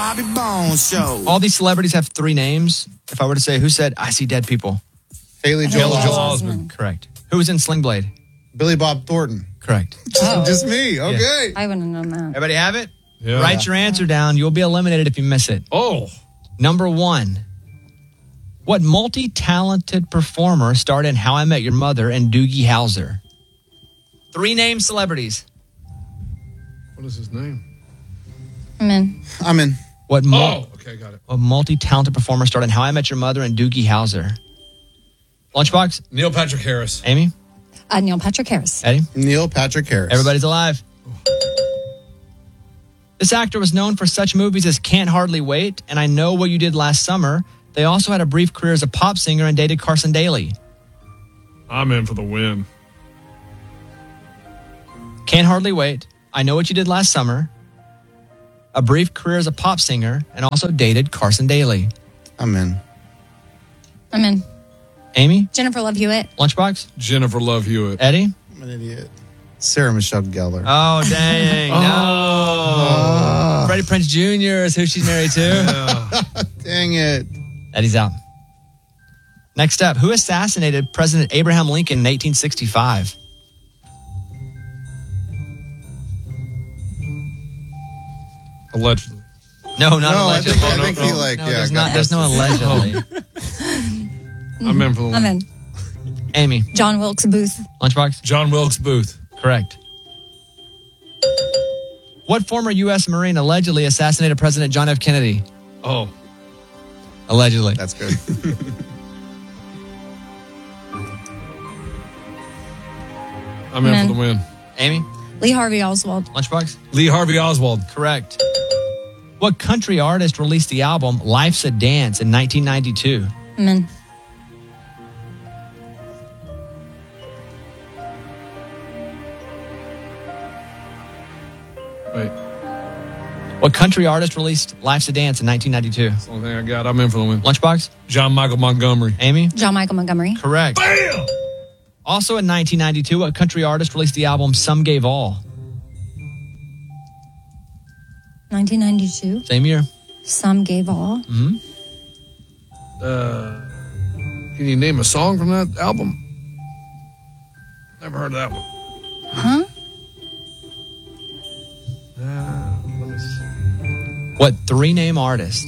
Bobby Bones Show. All these celebrities have three names. If I were to say, who said, I see dead people? Haley Joel Osment. Correct. Who was in Sling Blade? Billy Bob Thornton. Correct. Just me. Okay. I wouldn't have known that. Everybody have it? Yeah. Write your answer down. You'll be eliminated if you miss it. Oh. Number one. What multi-talented performer starred in How I Met Your Mother and Doogie Howser? Three named celebrities. What is his name? I'm in. What okay, got it. What multi-talented performer starred in How I Met Your Mother and Doogie Howser? Lunchbox? Neil Patrick Harris. Amy? Neil Patrick Harris. Eddie? Neil Patrick Harris. Everybody's alive. This actor was known for such movies as Can't Hardly Wait and I Know What You Did Last Summer. They also had a brief career as a pop singer and dated Carson Daly. I'm in for the win. Can't Hardly Wait, I Know What You Did Last Summer, a brief career as a pop singer, and also dated Carson Daly. I'm in. Amy? Jennifer Love Hewitt. Lunchbox? Jennifer Love Hewitt. Eddie? I'm an idiot. Sarah Michelle Gellar. Oh, dang. No. Freddie Prinze Jr. is who she's married to. Dang it. Eddie's out. Next up, who assassinated President Abraham Lincoln in 1865? Allegedly. No, not allegedly. I think he there's no allegedly. I'm in for the win. I'm in. Amy. John Wilkes Booth. Lunchbox? John Wilkes Booth. Correct. What former U.S. Marine allegedly assassinated President John F. Kennedy? Oh. Allegedly. That's good. I'm in for the win. Amy? Lee Harvey Oswald. Lunchbox? Lee Harvey Oswald. Correct. What country artist released the album Life's a Dance in 1992? I'm in. Wait. What country artist released Life's a Dance in 1992? That's the only thing I got. I'm in for the win. Lunchbox? John Michael Montgomery. Amy? John Michael Montgomery. Correct. Bam! Also in 1992, what country artist released the album Some Gave All? 1992. Same year. Some Gave All. Mm-hmm. Can you name a song from that album? Never heard of that one. Huh? Let me see. What three-name artist?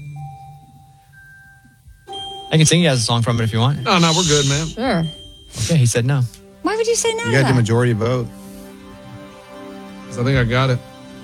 I can sing you guys a song from it if you want. No, we're good, man. Sure. Okay, he said no. Why would you say no? You got the majority vote. 'Cause I think I got it.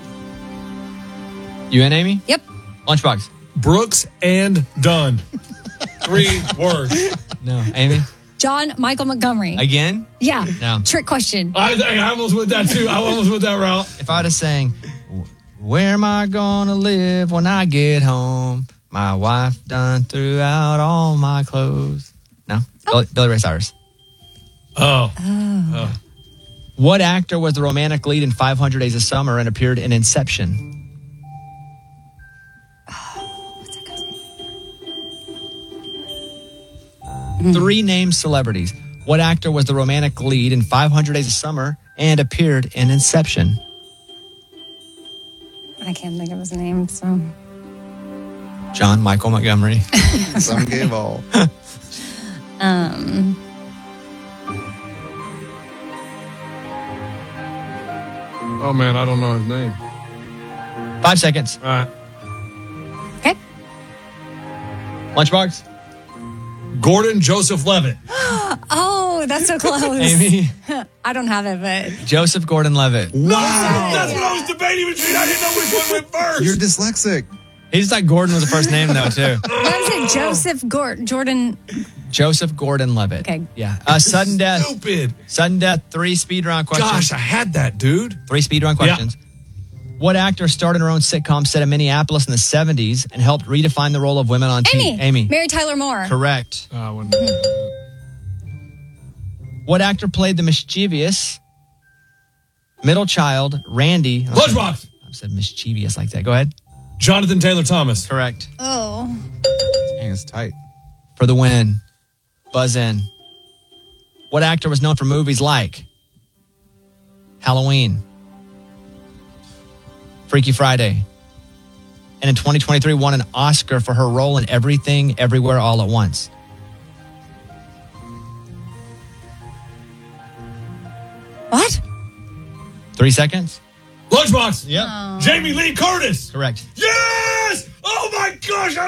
You in, Amy? Yep. Lunchbox? Brooks and Dunn. 3 words. No. Amy? John Michael Montgomery. Again? Yeah. No. Trick question. I almost went that too. I almost went that route. If I'd have sang, where am I gonna live when I get home? My wife done threw out all my clothes. No? Billy Ray Cyrus. Oh. What actor was the romantic lead in 500 Days of Summer and appeared in Inception? What's that guy's name? Three named celebrities. What actor was the romantic lead in 500 Days of Summer and appeared in Inception? I can't think of his name, so. John Michael Montgomery. Some gave all. Oh, man, I don't know his name. 5 seconds. All right. Okay. Lunchbox? Gordon Joseph Levitt. Oh, that's so close. Amy? I don't have it, but. Joseph Gordon-Levitt. No, that's what I was debating between. I didn't know which one went first. You're dyslexic. He just thought Gordon was the first name, though, too. What was it? Joseph Jordan. Joseph Gordon-Levitt. Okay. Yeah. Sudden death. Stupid. Sudden death. 3 speed round questions. Gosh, I had that, dude. 3 speed round questions. What actor starred in her own sitcom set in Minneapolis in the 70s and helped redefine the role of women on TV? Amy. Mary Tyler Moore. Correct. I wouldn't know that. What actor played the mischievous middle child, Randy? Lunchbox. I said mischievous like that. Go ahead. Jonathan Taylor Thomas. Correct. Oh. Dang, it's tight. For the win. Buzz in. What actor was known for movies like Halloween, Freaky Friday, and in 2023 won an Oscar for her role in Everything, Everywhere, All at Once? What? 3 seconds. Lunchbox. Yep. Jamie Lee Curtis. Correct. Yes! Oh my gosh!